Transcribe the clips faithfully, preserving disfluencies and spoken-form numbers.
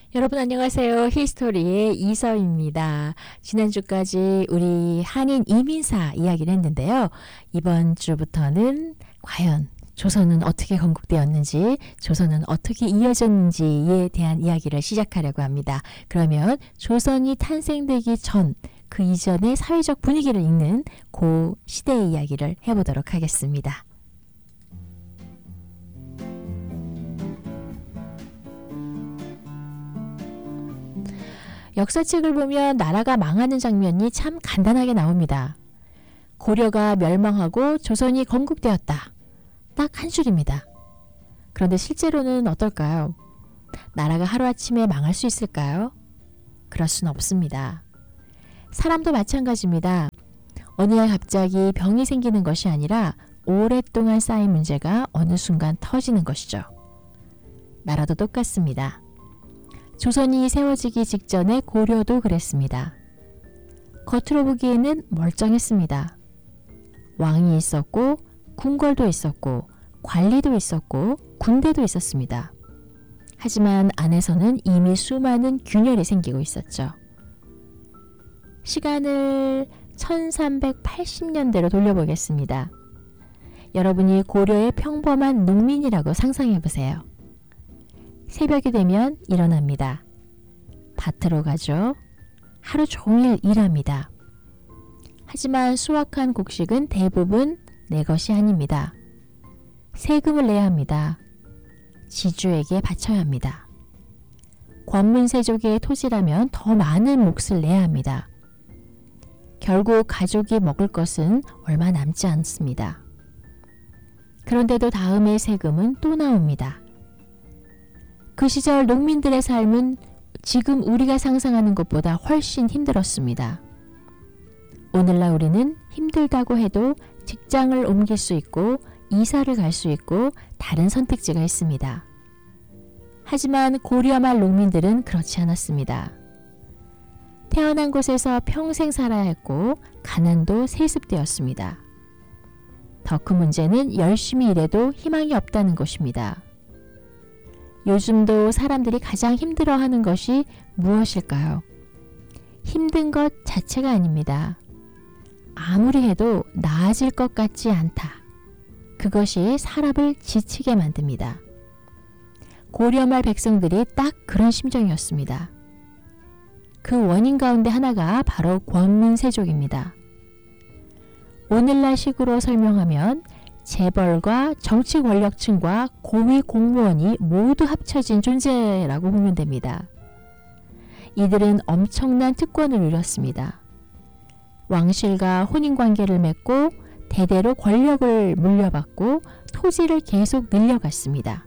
여러분 안녕하세요. 히스토리의 이서입니다. 지난주까지 우리 한인 이민사 이야기를 했는데요. 이번 주부터는 과연 조선은 어떻게 건국되었는지, 조선은 어떻게 이어졌는지에 대한 이야기를 시작하려고 합니다. 그러면 조선이 탄생되기 전, 그 이전의 사회적 분위기를 읽는 그 시대의 이야기를 해보도록 하겠습니다. 역사책을 보면 나라가 망하는 장면이 참 간단하게 나옵니다. 고려가 멸망하고 조선이 건국되었다. 딱 한 줄입니다. 그런데 실제로는 어떨까요? 나라가 하루아침에 망할 수 있을까요? 그럴 수는 없습니다. 사람도 마찬가지입니다. 어느 날 갑자기 병이 생기는 것이 아니라 오랫동안 쌓인 문제가 어느 순간 터지는 것이죠. 나라도 똑같습니다. 조선이 세워지기 직전에 고려도 그랬습니다. 겉으로 보기에는 멀쩡했습니다. 왕이 있었고 궁궐도 있었고 관리도 있었고 군대도 있었습니다. 하지만 안에서는 이미 수많은 균열이 생기고 있었죠. 시간을 천삼백팔십 년대로 돌려보겠습니다. 여러분이 고려의 평범한 농민이라고 상상해보세요. 새벽이 되면 일어납니다. 밭으로 가죠. 하루 종일 일합니다. 하지만 수확한 곡식은 대부분 내 것이 아닙니다. 세금을 내야 합니다. 지주에게 바쳐야 합니다. 권문세족의 토지라면 더 많은 몫을 내야 합니다. 결국 가족이 먹을 것은 얼마 남지 않습니다. 그런데도 다음에 세금은 또 나옵니다. 그 시절 농민들의 삶은 지금 우리가 상상하는 것보다 훨씬 힘들었습니다. 오늘날 우리는 힘들다고 해도 직장을 옮길 수 있고 이사를 갈 수 있고 다른 선택지가 있습니다. 하지만 고려말 농민들은 그렇지 않았습니다. 태어난 곳에서 평생 살아야 했고 가난도 세습되었습니다. 더 큰 문제는 열심히 일해도 희망이 없다는 것입니다. 요즘도 사람들이 가장 힘들어하는 것이 무엇일까요? 힘든 것 자체가 아닙니다. 아무리 해도 나아질 것 같지 않다. 그것이 사람을 지치게 만듭니다. 고려말 백성들이 딱 그런 심정이었습니다. 그 원인 가운데 하나가 바로 권문세족입니다. 오늘날 식으로 설명하면 재벌과 정치 권력층과 고위 공무원이 모두 합쳐진 존재라고 보면 됩니다. 이들은 엄청난 특권을 누렸습니다. 왕실과 혼인관계를 맺고 대대로 권력을 물려받고 토지를 계속 늘려갔습니다.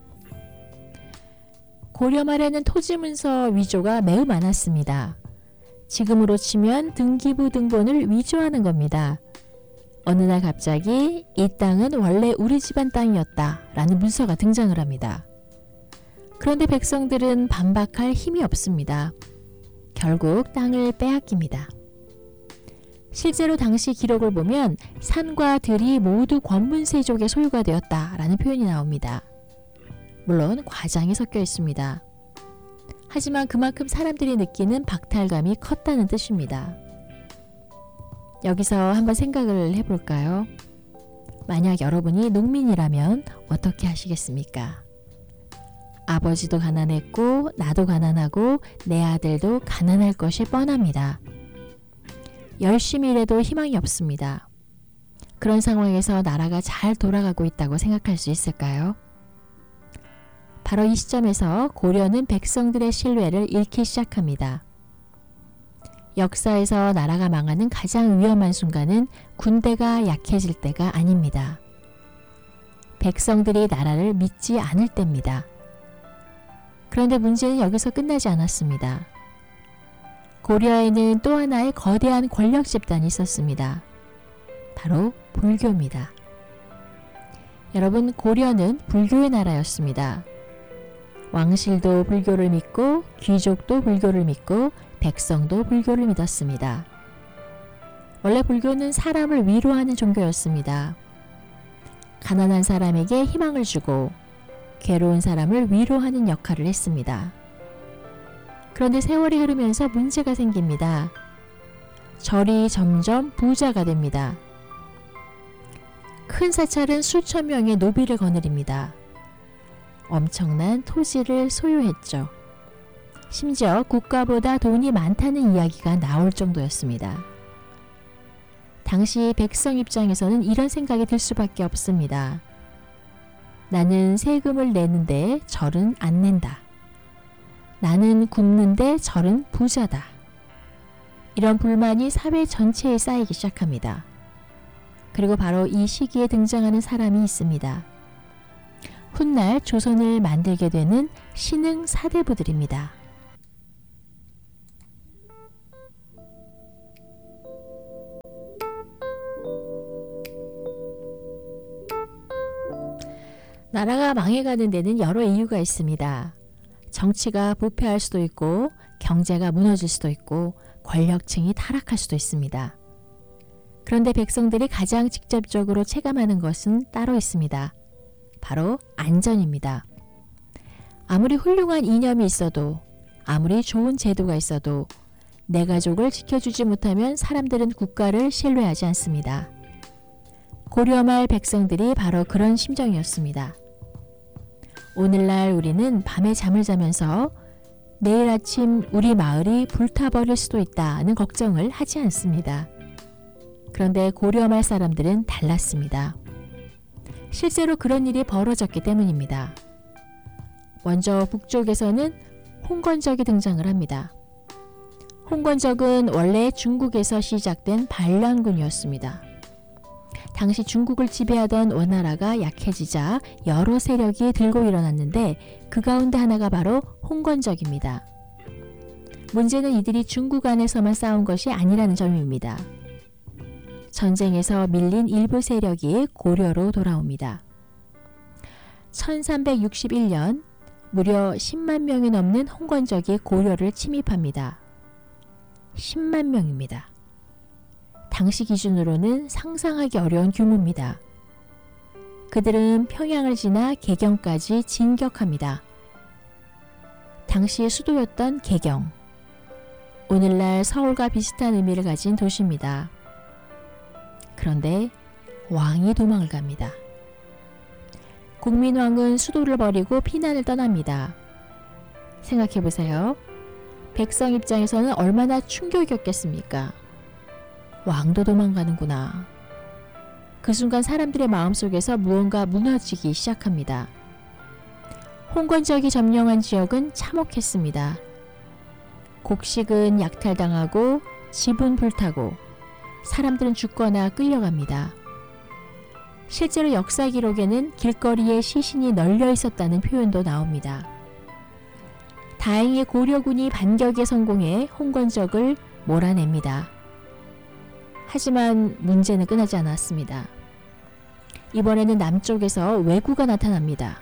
고려 말에는 토지 문서 위조가 매우 많았습니다. 지금으로 치면 등기부 등본을 위조하는 겁니다. 어느 날 갑자기 이 땅은 원래 우리 집안 땅이었다 라는 문서가 등장을 합니다. 그런데 백성들은 반박할 힘이 없습니다. 결국 땅을 빼앗깁니다. 실제로 당시 기록을 보면 산과 들이 모두 권문세족의 소유가 되었다 라는 표현이 나옵니다. 물론 과장이 섞여 있습니다. 하지만 그만큼 사람들이 느끼는 박탈감이 컸다는 뜻입니다. 여기서 한번 생각을 해볼까요? 만약 여러분이 농민이라면 어떻게 하시겠습니까? 아버지도 가난했고 나도 가난하고 내 아들도 가난할 것이 뻔합니다. 열심히 일해도 희망이 없습니다. 그런 상황에서 나라가 잘 돌아가고 있다고 생각할 수 있을까요? 바로 이 시점에서 고려는 백성들의 신뢰를 잃기 시작합니다. 역사에서 나라가 망하는 가장 위험한 순간은 군대가 약해질 때가 아닙니다. 백성들이 나라를 믿지 않을 때입니다. 그런데 문제는 여기서 끝나지 않았습니다. 고려에는 또 하나의 거대한 권력 집단이 있었습니다. 바로 불교입니다. 여러분, 고려는 불교의 나라였습니다. 왕실도 불교를 믿고 귀족도 불교를 믿고 백성도 불교를 믿었습니다. 원래 불교는 사람을 위로하는 종교였습니다. 가난한 사람에게 희망을 주고 괴로운 사람을 위로하는 역할을 했습니다. 그런데 세월이 흐르면서 문제가 생깁니다. 절이 점점 부자가 됩니다. 큰 사찰은 수천 명의 노비를 거느립니다. 엄청난 토지를 소유했죠. 심지어 국가보다 돈이 많다는 이야기가 나올 정도였습니다. 당시 백성 입장에서는 이런 생각이 들 수밖에 없습니다. 나는 세금을 내는데 절은 안 낸다. 나는 굶는데 절은 부자다. 이런 불만이 사회 전체에 쌓이기 시작합니다. 그리고 바로 이 시기에 등장하는 사람이 있습니다. 훗날 조선을 만들게 되는 신흥 사대부들입니다. 나라가 망해가는 데는 여러 이유가 있습니다. 정치가 부패할 수도 있고, 경제가 무너질 수도 있고, 권력층이 타락할 수도 있습니다. 그런데 백성들이 가장 직접적으로 체감하는 것은 따로 있습니다. 바로 안전입니다. 아무리 훌륭한 이념이 있어도, 아무리 좋은 제도가 있어도 내 가족을 지켜주지 못하면 사람들은 국가를 신뢰하지 않습니다. 고려말 백성들이 바로 그런 심정이었습니다. 오늘날 우리는 밤에 잠을 자면서 내일 아침 우리 마을이 불타버릴 수도 있다는 걱정을 하지 않습니다. 그런데 고려말 사람들은 달랐습니다. 실제로 그런 일이 벌어졌기 때문입니다. 먼저 북쪽에서는 홍건적이 등장을 합니다. 홍건적은 원래 중국에서 시작된 반란군이었습니다. 당시 중국을 지배하던 원나라가 약해지자 여러 세력이 들고 일어났는데 그 가운데 하나가 바로 홍건적입니다. 문제는 이들이 중국 안에서만 싸운 것이 아니라는 점입니다. 전쟁에서 밀린 일부 세력이 고려로 돌아옵니다. 천삼백육십일 년 무려 십만 명이 넘는 홍건적이 고려를 침입합니다. 십만 명입니다. 당시 기준으로는 상상하기 어려운 규모입니다. 그들은 평양을 지나 개경까지 진격합니다. 당시의 수도였던 개경. 오늘날 서울과 비슷한 의미를 가진 도시입니다. 그런데 왕이 도망을 갑니다. 국민왕은 수도를 버리고 피난을 떠납니다. 생각해보세요. 백성 입장에서는 얼마나 충격이었겠습니까? 왕도 도망가는구나. 그 순간 사람들의 마음속에서 무언가 무너지기 시작합니다. 홍건적이 점령한 지역은 참혹했습니다. 곡식은 약탈당하고 집은 불타고 사람들은 죽거나 끌려갑니다. 실제로 역사 기록에는 길거리에 시신이 널려 있었다는 표현도 나옵니다. 다행히 고려군이 반격에 성공해 홍건적을 몰아냅니다. 하지만 문제는 끝나지 않았습니다. 이번에는 남쪽에서 왜구가 나타납니다.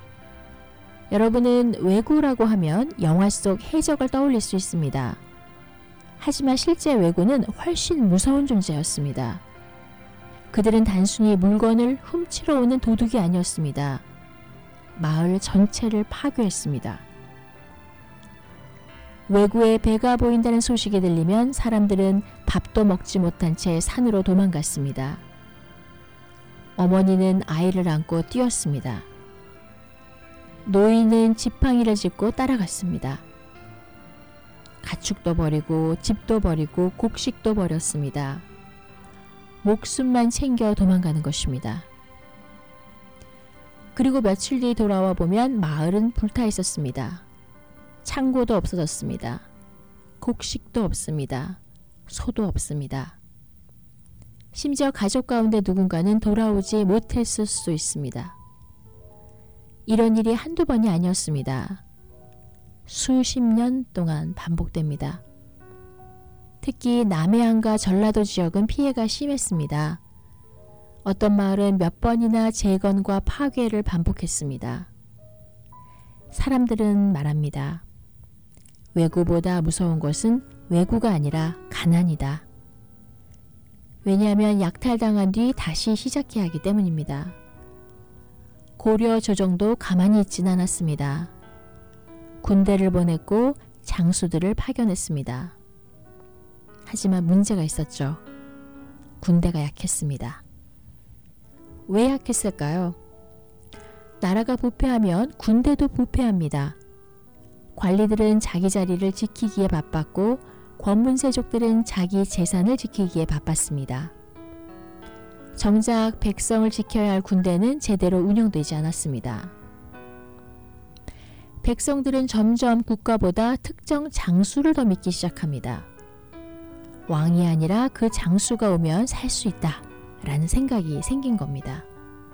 여러분은 왜구라고 하면 영화 속 해적을 떠올릴 수 있습니다. 하지만 실제 왜구는 훨씬 무서운 존재였습니다. 그들은 단순히 물건을 훔치러 오는 도둑이 아니었습니다. 마을 전체를 파괴했습니다. 왜구에 배가 보인다는 소식이 들리면 사람들은 밥도 먹지 못한 채 산으로 도망갔습니다. 어머니는 아이를 안고 뛰었습니다. 노인은 지팡이를 짚고 따라갔습니다. 가축도 버리고 집도 버리고 곡식도 버렸습니다. 목숨만 챙겨 도망가는 것입니다. 그리고 며칠 뒤 돌아와 보면 마을은 불타 있었습니다. 창고도 없어졌습니다. 곡식도 없습니다. 소도 없습니다. 심지어 가족 가운데 누군가는 돌아오지 못했을 수도 있습니다. 이런 일이 한두 번이 아니었습니다. 수십 년 동안 반복됩니다. 특히 남해안과 전라도 지역은 피해가 심했습니다. 어떤 마을은 몇 번이나 재건과 파괴를 반복했습니다. 사람들은 말합니다. 왜구보다 무서운 것은 왜구가 아니라 가난이다. 왜냐하면 약탈당한 뒤 다시 시작해야 하기 때문입니다. 고려 조정도 가만히 있진 않았습니다. 군대를 보냈고 장수들을 파견했습니다. 하지만 문제가 있었죠. 군대가 약했습니다. 왜 약했을까요? 나라가 부패하면 군대도 부패합니다. 관리들은 자기 자리를 지키기에 바빴고 권문세족들은 자기 재산을 지키기에 바빴습니다. 정작 백성을 지켜야 할 군대는 제대로 운영되지 않았습니다. 백성들은 점점 국가보다 특정 장수를 더 믿기 시작합니다. 왕이 아니라 그 장수가 오면 살 수 있다 라는 생각이 생긴 겁니다.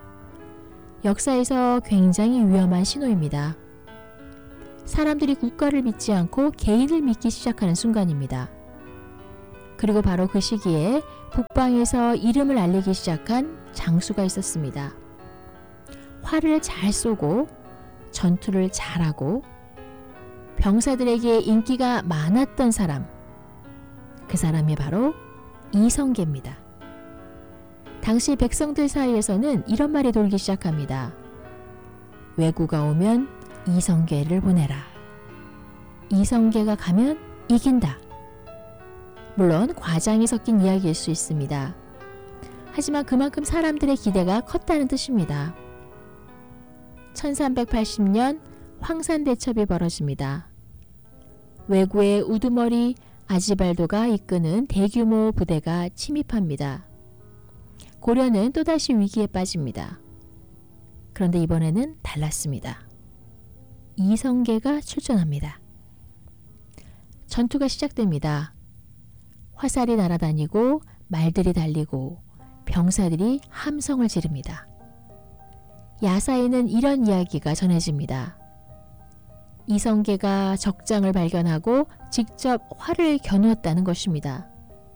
역사에서 굉장히 위험한 신호입니다. 사람들이 국가를 믿지 않고 개인을 믿기 시작하는 순간입니다. 그리고 바로 그 시기에 북방에서 이름을 알리기 시작한 장수가 있었습니다. 활을 잘 쏘고 전투를 잘하고 병사들에게 인기가 많았던 사람, 그 사람이 바로 이성계입니다. 당시 백성들 사이에서는 이런 말이 돌기 시작합니다. 왜구가 오면 이성계를 보내라. 이성계가 가면 이긴다. 물론 과장이 섞인 이야기일 수 있습니다. 하지만 그만큼 사람들의 기대가 컸다는 뜻입니다. 천삼백팔십 년 황산대첩이 벌어집니다. 왜구의 우두머리 아지발도가 이끄는 대규모 부대가 침입합니다. 고려는 또다시 위기에 빠집니다. 그런데 이번에는 달랐습니다. 이성계가 출전합니다. 전투가 시작됩니다. 화살이 날아다니고 말들이 달리고 병사들이 함성을 지릅니다. 야사에는 이런 이야기가 전해집니다. 이성계가 적장을 발견하고 직접 활을 겨누었다는 것입니다.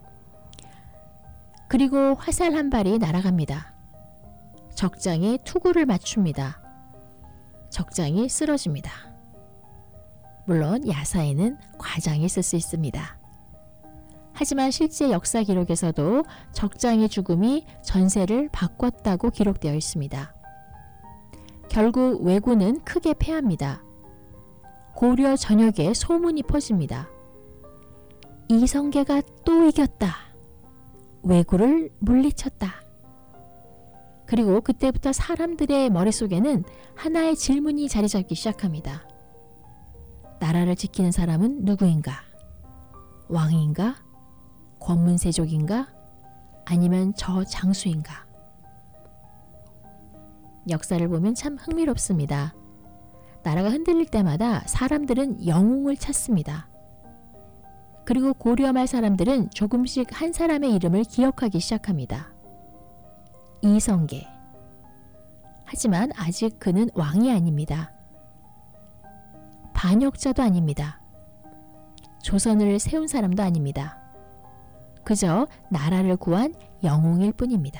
그리고 화살 한 발이 날아갑니다. 적장에 투구를 맞춥니다. 적장이 쓰러집니다. 물론 야사에는 과장이 있을 수 있습니다. 하지만 실제 역사 기록에서도 적장의 죽음이 전세를 바꿨다고 기록되어 있습니다. 결국 왜구는 크게 패합니다. 고려 전역에 소문이 퍼집니다. 이성계가 또 이겼다. 왜구를 물리쳤다. 그리고 그때부터 사람들의 머릿속에는 하나의 질문이 자리 잡기 시작합니다. 나라를 지키는 사람은 누구인가? 왕인가? 권문세족인가? 아니면 저 장수인가? 역사를 보면 참 흥미롭습니다. 나라가 흔들릴 때마다 사람들은 영웅을 찾습니다. 그리고 고려 말 사람들은 조금씩 한 사람의 이름을 기억하기 시작합니다. 이성계. 하지만 아직 그는 왕이 아닙니다. 반역자도 아닙니다. 조선을 세운 사람도 아닙니다. 그저 나라를 구한 영웅일 뿐입니다.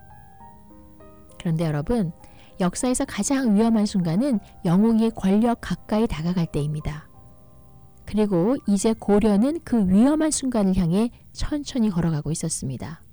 그런데 여러분, 역사에서 가장 위험한 순간은 영웅이 권력 가까이 다가갈 때입니다. 그리고 이제 고려는 그 위험한 순간을 향해 천천히 걸어가고 있었습니다.